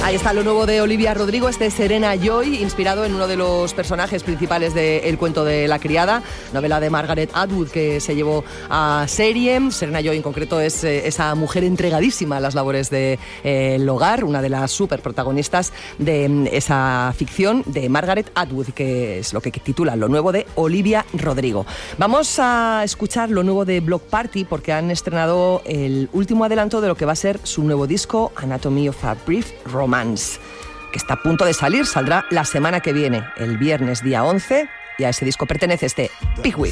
Ahí está lo nuevo de Olivia Rodrigo, este Serena Joy, inspirado en uno de los personajes principales de El cuento de la criada, novela de Margaret Atwood que se llevó a serie. Serena Joy en concreto es esa mujer entregadísima a las labores del hogar, una de las super protagonistas de esa ficción de Margaret Atwood, que es lo que titula lo nuevo de Olivia Rodrigo. Vamos a escuchar lo nuevo de Bloc Party porque han estrenado el último adelanto de lo que va a ser su nuevo disco Anatomy of a Brief Romance, que está a punto de salir, saldrá la semana que viene, el viernes día 11, y a ese disco pertenece este Pigwig.